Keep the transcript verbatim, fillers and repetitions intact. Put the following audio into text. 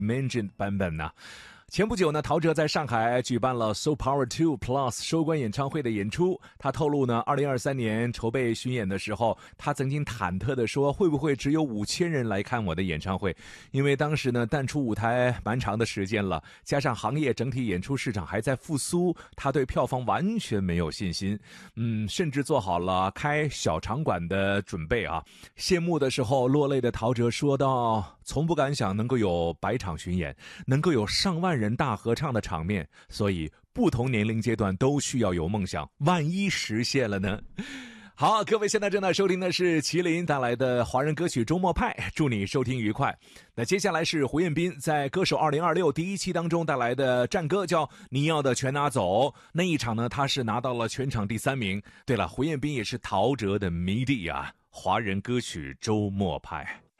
Imagine 版本呢、啊。前不久呢，陶喆在上海举办了 So Power two Plus 收官演唱会的演出。他透露呢，二零二三年筹备巡演的时候，他曾经忐忑地说，会不会只有五千人来看我的演唱会？因为当时呢，淡出舞台蛮长的时间了，加上行业整体演出市场还在复苏，他对票房完全没有信心。嗯，甚至做好了开小场馆的准备啊。谢幕的时候，落泪的陶喆说道，从不敢想能够有百场巡演，能够有上万人大合唱的场面，所以不同年龄阶段都需要有梦想，万一实现了呢？好，各位现在正在收听的是麒麟带来的华人歌曲周末派，祝你收听愉快。那接下来是胡彦斌在歌手二零二六第一期当中带来的战歌，叫你要的全拿走。那一场呢，他是拿到了全场第三名。对了，胡彦斌也是陶喆的迷弟啊，华人歌曲周末派。